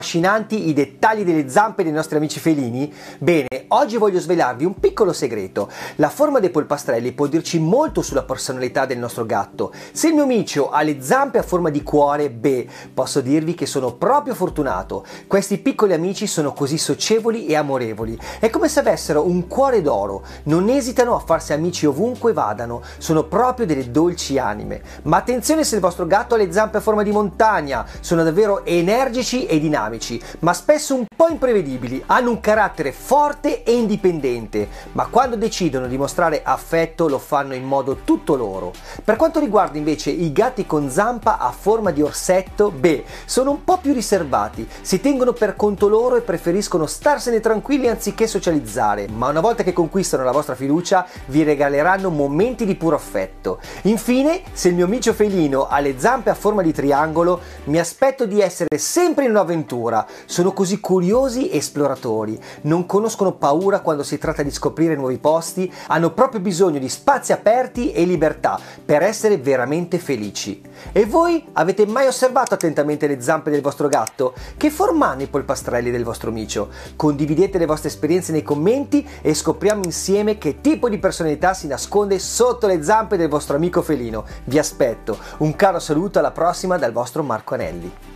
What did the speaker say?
Affascinanti i dettagli delle zampe dei nostri amici felini? Bene, oggi voglio svelarvi un piccolo segreto. La forma dei polpastrelli può dirci molto sulla personalità del nostro gatto. Se il mio micio ha le zampe a forma di cuore, posso dirvi che sono proprio fortunato. Questi piccoli amici sono così socievoli e amorevoli. È come se avessero un cuore d'oro. Non esitano a farsi amici ovunque vadano. Sono proprio delle dolci anime. Ma attenzione se il vostro gatto ha le zampe a forma di montagna. Sono davvero energici e dinamici, ma spesso un po' imprevedibili. Hanno un carattere forte e indipendente, ma quando decidono di mostrare affetto lo fanno in modo tutto loro. Per quanto riguarda invece i gatti con zampa a forma di orsetto, sono un po' più riservati, si tengono per conto loro e preferiscono starsene tranquilli anziché socializzare, ma una volta che conquistano la vostra fiducia vi regaleranno momenti di puro affetto. Infine, se il mio micio felino ha le zampe a forma di triangolo, mi aspetto di essere sempre in un'avventura. Sono così curiosi e esploratori, non conoscono paura quando si tratta di scoprire nuovi posti, hanno proprio bisogno di spazi aperti e libertà per essere veramente felici. E voi avete mai osservato attentamente le zampe del vostro gatto? Che forma hanno i polpastrelli del vostro micio? Condividete le vostre esperienze nei commenti e scopriamo insieme che tipo di personalità si nasconde sotto le zampe del vostro amico felino. Vi aspetto. Un caro saluto, alla prossima dal vostro Marco Anelli.